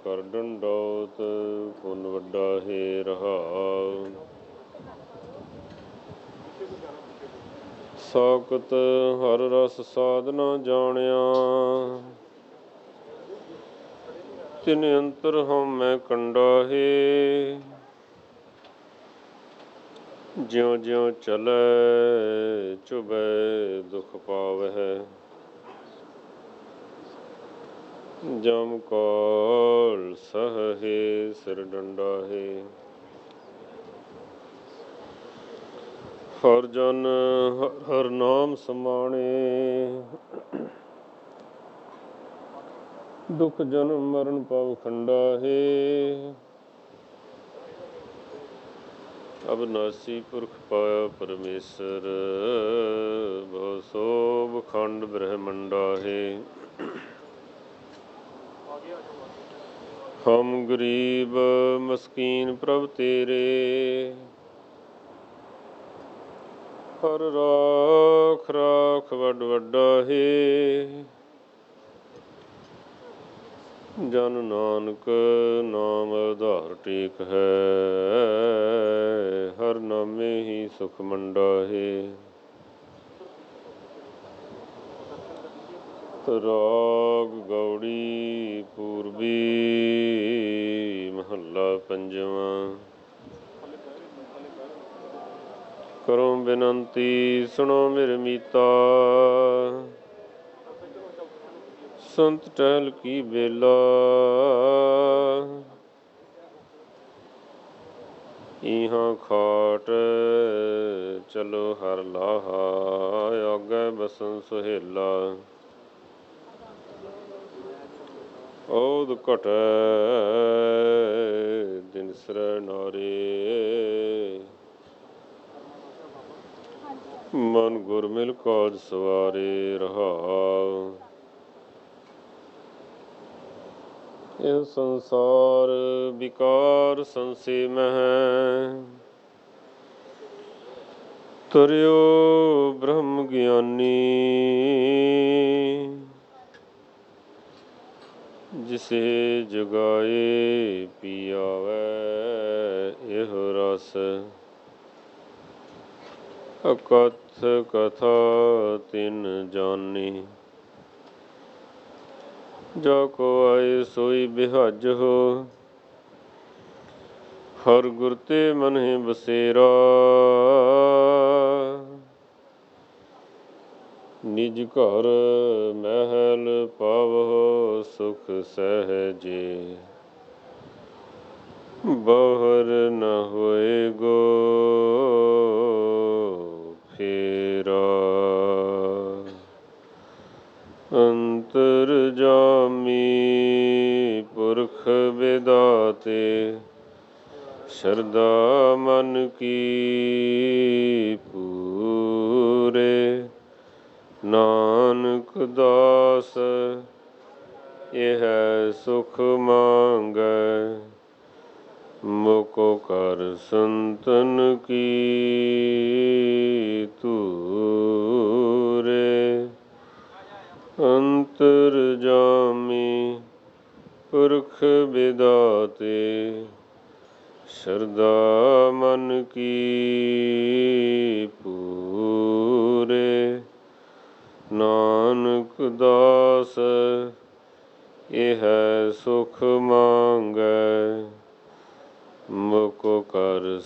ਕਰ ਡੰਡੌਤ, ਪੁੰਨ ਵੱਡਾ ਹੈ ਰਹਾਉ। ਸਾਕਤ ਹਰ ਰਸ ਸਾਧ ਨਾ ਜਾਣਿਆ, ਤਿਨ ਅੰਤਰ ਹਉਮੈ ਕੰਡਾ ਹੈ। ਜਿਉ ਜਿਉ ਚਲੈ ਚੁਭੈ ਦੁਖ ਪਾਵਹਿ, ਜਮ ਕਾਲ ਸਹਹਿ ਸਿਰ ਡੰਡਾ ਹੈ। ਹਰ ਜਨ ਹਰ ਨਾਮ ਸਮਾਣੇ, ਦੁਖ ਜਨਮ ਮਰਨ ਭਵ ਖੰਡਾ ਹੈ। ਅਬਿਨਾਸੀ ਪੁਰਖ ਪਾਇਆ ਪਰਮੇਸ਼ਰ, ਬਹੁ ਸੋਭ ਖੰਡ ਬ੍ਰਹਮੰਡਾ ਹੈ। ਹਮ ਗਰੀਬ ਮਸਕੀਨ ਪ੍ਰਭ ਤੇਰੇ, ਹਰ ਰਾਖ ਰਾਖ ਵੱਡ ਵੱਡਾ ਹੈ। ਜਨ ਨਾਨਕ ਨਾਮ ਆਧਾਰ ਟੇਕ ਹੈ, ਹਰ ਨਾਮੇ ਹੀ ਸੁਖ ਮੰਡਾ ਹੈ। ਰਾਗ ਗੌੜੀ ਪੂਰਬੀ ਮਹੱਲਾ ਪੰਜਵਾਂ। ਕਰੋ ਬੇਨੰਤੀ ਸੁਣੋ ਮੇਰੇ ਮੀਤਾ, ਸੰਤ ਟਹਿਲ ਕੀ ਬੇਲਾ। ਇਹਾਂ ਖਾਟ ਚਲੋ ਹਰ ਲਾਹਾ, ਆਗੈ ਬਸਨ ਸੁਹੇਲਾ। ਔਧ ਘਟੈ ਦਿਨਸਰੈ ਨਾਰੇ, ਮਨ ਗੁਰ ਮਿਲ ਕਾਜ ਸਵਾਰੇ ਰਹਾਉ। ਇਹ ਸੰਸਾਰ ਵਿਕਾਰ ਸੰਸੇ ਮਹਿ, ਤਰਿਓ ਬ੍ਰਹਮ ਗਿਆਨੀ। ਜਿਸੇ ਜਗਾਏ ਪੀ ਆਵੈ ਇਹੋ ਰਸ, ਅਕਥ ਕਥਾ ਤਿਨ ਜਾਨੀ। ਜਾ ਕੋ ਆਏ ਸੋਈ ਬਿਹਾਜਹੁ, ਹਰ ਗੁਰ ਤੇ ਮਨਿ ਬਸੇਰਾ। ਨਿਜ ਘਰ ਮਹਿਲ ਪਾਵਹੁ ਸੁਖ ਸਹਿਜੇ, ਬਾਹਰ ਨ ਹੋਏਗੋ ਫੇਰਾ। ਅੰਤਰ ਜਾਮੀ ਪੁਰਖ ਵਿਦਾਤੇ, ਸ਼ਰਧਾ ਮਨ ਕੀ ਪੂਰੇ। ਨਾਨਕ ਦਾਸ ਇਹ ਸੁਖ ਮੰਗੈ, ਮੁਕੁ ਕਰ ਸੰਤਨ ਕੀ ਧੂਰੇ। ਅੰਤਰ ਜਾਮੀ ਪੁਰਖ ਵਿਦਾਤੇ, ਸ਼ਰਧਾ ਮਨ ਕੀ ਪੂਰੇ। ਨਾਨਕ ਦਾਸ ਇਹ ਸੁਖ ਮੰਗੈ, ਮੁਕੁ ਕਰ